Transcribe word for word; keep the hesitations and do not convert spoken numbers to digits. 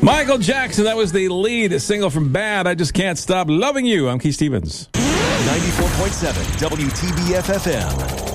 Michael Jackson, that was the lead single from Bad, I Just Can't Stop Loving You. I'm Keith Stevens. ninety-four point seven W T B F F M.